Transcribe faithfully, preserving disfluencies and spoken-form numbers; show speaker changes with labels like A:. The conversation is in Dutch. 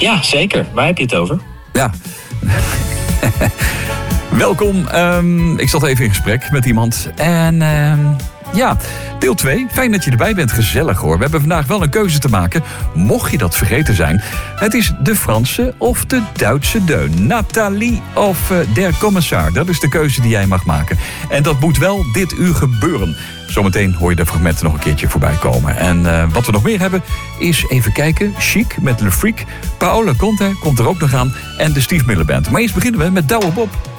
A: Ja, zeker. Waar heb je het over?
B: Ja. Welkom. Um, ik zat even in gesprek met iemand. En um, ja, deel twee. Fijn dat je erbij bent. Gezellig hoor. We hebben vandaag wel een keuze te maken. Mocht je dat vergeten zijn. Het is de Franse of de Duitse deun. Nathalie of uh, der Kommissar. Dat is de keuze die jij mag maken. En dat moet wel dit uur gebeuren. Zometeen hoor je de fragmenten nog een keertje voorbij komen. En uh, wat we nog meer hebben is even kijken. Chic met Le Freak. Paola Conte komt er ook nog aan. En de Steve Miller Band. Maar eerst beginnen we met Douwe Bob.